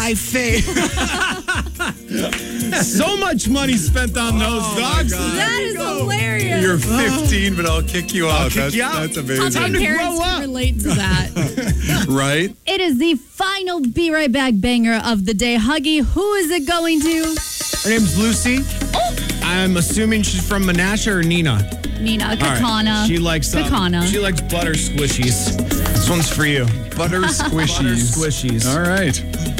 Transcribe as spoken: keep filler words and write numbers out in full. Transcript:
I fade. So much money spent on those Oh, dogs. my God. That is hilarious. You're fifteen, but I'll kick you out. kick that's, you out. that's How amazing. many to parents grow can up. relate to that? Right? It is the final Be Right Back banger of the day. Huggy, who is it going to? Her name's Lucy. Oh, I'm assuming she's from Menasha or Nina. Nina, All right. Kakana. She likes um, Kakana. She likes butter squishies. This one's for you. Butter squishies. Butter squishies. All right.